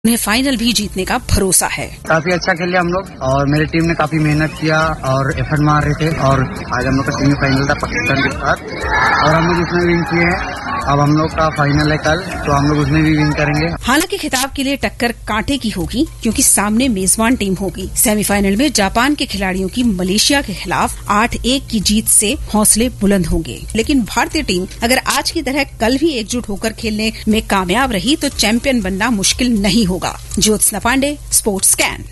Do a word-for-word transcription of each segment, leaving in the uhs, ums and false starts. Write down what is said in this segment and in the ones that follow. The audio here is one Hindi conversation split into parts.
उन्हें फाइनल भी जीतने का भरोसा है। काफी अच्छा खेले हम लोग और मेरी टीम ने काफी मेहनत किया और एफर्ट मार रहे थे और आज हम लोग का सेमीफाइनल था पाकिस्तान के साथ और हम लोग उसमें विन किए हैं। अब हम लोग का फाइनल है कल, तो हम लोग उसमें भी विन करेंगे। हालांकि खिताब के लिए टक्कर कांटे की होगी क्योंकि सामने मेजबान टीम होगी। सेमीफाइनल में जापान के खिलाड़ियों की मलेशिया के खिलाफ आठ एक की जीत से हौसले बुलंद होंगे, लेकिन भारतीय टीम अगर आज की तरह कल भी एकजुट होकर खेलने में कामयाब रही तो चैंपियन बनना मुश्किल नहीं होगा। Jyotsna Pandey, sports scan.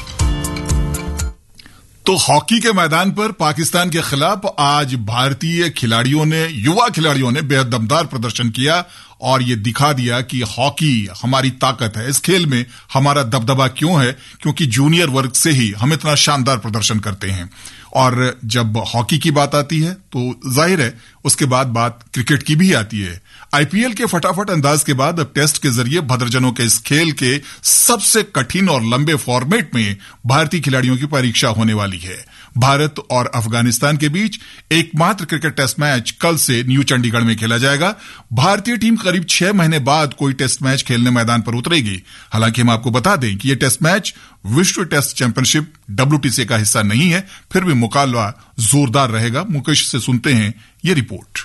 तो हॉकी के मैदान पर पाकिस्तान के खिलाफ आज भारतीय खिलाड़ियों ने, युवा खिलाड़ियों ने बेहद दमदार प्रदर्शन किया और ये दिखा दिया कि हॉकी हमारी ताकत है। इस खेल में हमारा दबदबा क्यों है? क्योंकि जूनियर वर्ग से ही हम इतना शानदार प्रदर्शन करते हैं। और जब हॉकी की बात आती है तो जाहिर है उसके बाद बात क्रिकेट की भी आती है। आईपीएल के फटाफट अंदाज के बाद अब टेस्ट के जरिए भद्रजनों के इस खेल के सबसे कठिन और लंबे फॉर्मेट में भारतीय खिलाड़ियों की परीक्षा होने वाली है। भारत और अफगानिस्तान के बीच एकमात्र क्रिकेट टेस्ट मैच कल से न्यू चंडीगढ़ में खेला जाएगा। भारतीय टीम करीब छह महीने बाद कोई टेस्ट मैच खेलने मैदान पर उतरेगी। हालांकि हम आपको बता दें कि यह टेस्ट मैच विश्व टेस्ट चैंपियनशिप डब्ल्यूटीसी का हिस्सा नहीं है, फिर भी मुकाबला जोरदार रहेगा। मुकेश से सुनते हैं ये रिपोर्ट।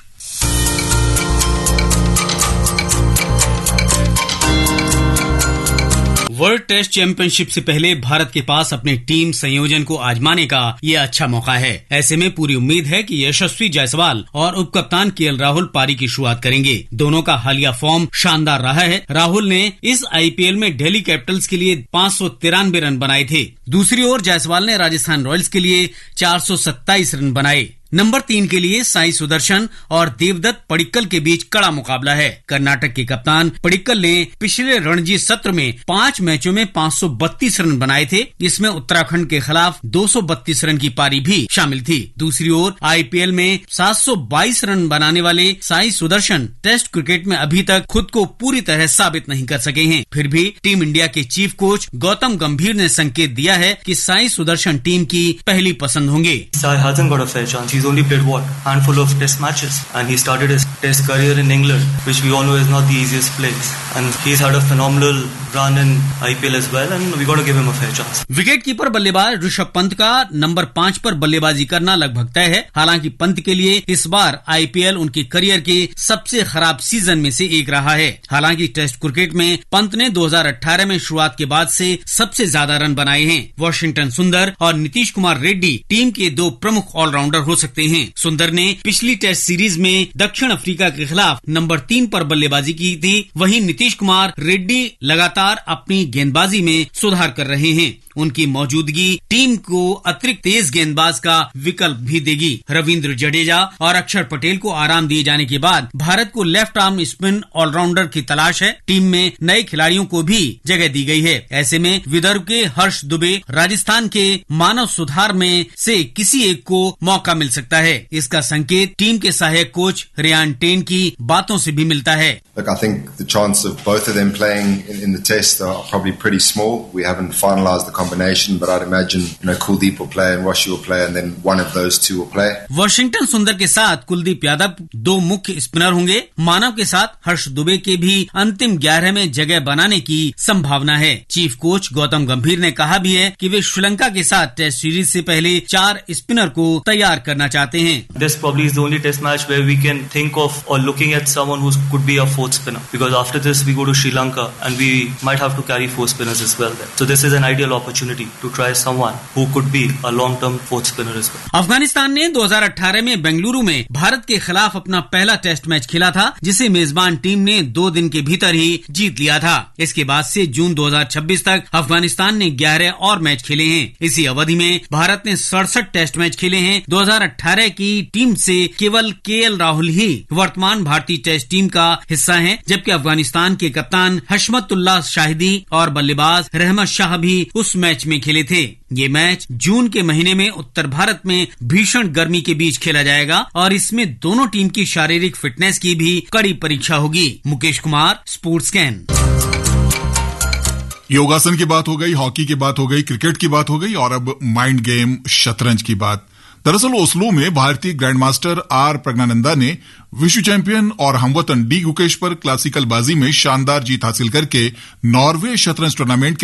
वर्ल्ड टेस्ट चैंपियनशिप से पहले भारत के पास अपने टीम संयोजन को आजमाने का ये अच्छा मौका है। ऐसे में पूरी उम्मीद है कि यशस्वी जायसवाल और उपकप्तान केएल राहुल पारी की शुरुआत करेंगे। दोनों का हालिया फॉर्म शानदार रहा है। राहुल ने इस आईपीएल में दिल्ली कैपिटल्स के लिए पाँच सौ तिरानवे रन बनाए थे। दूसरी ओर जायसवाल ने राजस्थान रॉयल्स के लिए चार सौ सत्ताईस रन बनाए। नंबर तीन के लिए साई सुदर्शन और देवदत्त पडिक्कल के बीच कड़ा मुकाबला है। कर्नाटक के कप्तान पडिक्कल ने पिछले रणजी सत्र में पांच मैचों में पाँच सौ बत्तीस रन बनाए थे। इसमें उत्तराखंड के खिलाफ दो सौ बत्तीस रन की पारी भी शामिल थी। दूसरी ओर आईपीएल में सात सौ बाईस रन बनाने वाले साई सुदर्शन टेस्ट क्रिकेट में अभी तक खुद को पूरी तरह साबित नहीं कर सके हैं। फिर भी टीम इंडिया के चीफ कोच गौतम गंभीर ने संकेत दिया है कि साई सुदर्शन टीम की पहली पसंद होंगे। He's only played what handful of test matches and he started his test career in England, which we all know is not the easiest place, and he's had a phenomenal run in I P L as well, and we got to give him a fair chance. Wicket keeper बल्लेबाज ऋषभ पंत का नंबर पाँच पर बल्लेबाजी करना लगभग तय है। हालांकि पंत के लिए इस बार आईपीएल उनके करियर के सबसे खराब सीजन में से एक रहा है। हालांकि टेस्ट क्रिकेट में पंत ने दो हज़ार अठारह में शुरुआत के बाद से सबसे ज्यादा रन बनाए हैं। वॉशिंगटन सुंदर और नीतीश कुमार रेड्डी टीम के दो प्रमुख ऑलराउंडर हो सकते हैं। सुंदर ने पिछली टेस्ट सीरीज में दक्षिण अफ्रीका के खिलाफ नंबर तीन पर बल्लेबाजी की थी। वहीं नीतीश कुमार रेड्डी लगातार अपनी गेंदबाजी में सुधार कर रहे हैं। उनकी मौजूदगी टीम को अतिरिक्त तेज गेंदबाज का विकल्प भी देगी। रविंद्र जडेजा और अक्षर पटेल को आराम दिए जाने के बाद भारत को लेफ्ट आर्म स्पिन ऑलराउंडर की तलाश है। टीम में नए खिलाड़ियों को भी जगह दी गई है। ऐसे में विदर्भ के हर्ष दुबे, राजस्थान के मानव सुधार में से किसी एक को मौका मिल सकता है। इसका संकेत टीम के सहायक कोच रियान टेन की बातों से भी मिलता है। Look, I think the chance of both of them playing in, in the test are probably pretty small. We haven't finalised the combination, but I'd imagine you know Kuldeep will play and Washi will play, and then one of those two will play. Washington सुंदर के साथ कुलदीप यादव दो मुख्य स्पिनर होंगे। मानव के साथ हर्ष दुबे के भी अंतिम ग्यारह में जगह बनाने की संभावना है। चीफ कोच गौतम गंभीर ने कहा भी है कि वे श्रीलंका के साथ टेस्ट सीरीज से पहले चार स्पिनर को तैयार करना चाहते हैं। This probably is the only test match where we can think of or looking at someone who could be a fourth spinner, because after this we go to Sri Lanka and we might have to carry four spinners as well there. So this is an ideal opportunity to try someone who could be a long-term fourth spinner as well. Afghanistan ने दो हज़ार अठारह में बेंगलुरु में भारत के खिलाफ अपना पहला टेस्ट मैच खेला था, जिसे मेजबान टीम ने दो दिन के भीतर ही जीत लिया था। इसके बाद से जून दो हज़ार छब्बीस तक अफगानिस्तान ने ग्यारह और मैच खेले हैं। इसी अवधि में भारत ने सड़सठ टेस्ट मैच खेले हैं। दो हज़ार अठारह की टीम से केवल केएल राहुल ही वर्तमान भारतीय टेस्ट टीम का हिस्सा हैं, जबकि अफगानिस्तान के कप्तान हशमतुल्लाह शाहिदी और बल्लेबाज रहमत शाह भी उस मैच में खेले थे। ये मैच जून के महीने में उत्तर भारत में भीषण गर्मी के बीच खेला जाएगा और इसमें दोनों टीम की शारीरिक फिटनेस की भी कड़ी परीक्षा होगी। Mukesh Kumar, sports scan. योगासन की बात हो गई, हॉकी की बात हो गई, क्रिकेट की बात हो गई और अब माइंड गेम शतरंज की बात। दरअसल ओस्लो में भारतीय ग्रैंड मास्टर आर प्रज्ञानंदा ने विश्व चैंपियन और हमवतन डी गुकेश पर क्लासिकल बाजी में शानदार जीत हासिल करके नॉर्वे शतरंज टूर्नामेंट